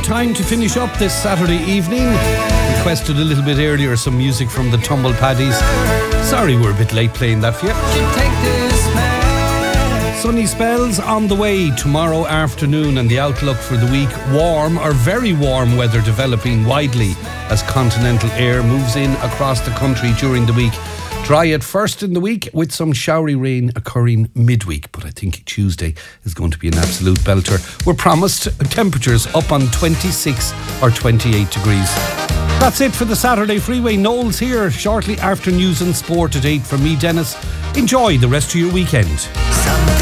time to finish up this Saturday evening. Requested a little bit earlier some music from the Tumble Paddies. Sorry we're a bit late playing that for you. Sunny spells on the way tomorrow afternoon, and the outlook for the week: warm or very warm weather developing widely as continental air moves in across the country during the week. Dry at first in the week with some showery rain occurring midweek, but I think Tuesday is going to be an absolute belter. We're promised temperatures up on 26 or 28 degrees. That's it for the Saturday Freeway. Noel's here shortly after news and sport at 8 from me, Dennis. Enjoy the rest of your weekend.